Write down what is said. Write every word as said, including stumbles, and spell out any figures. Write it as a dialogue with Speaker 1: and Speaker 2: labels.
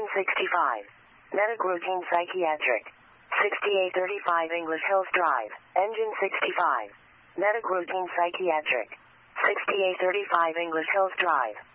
Speaker 1: sixty-five. Medic Routine Psychiatric. sixty-eight thirty-five English Hills Drive. Engine sixty-five. Medic Routine Psychiatric. sixty-eight thirty-five English Hills Drive.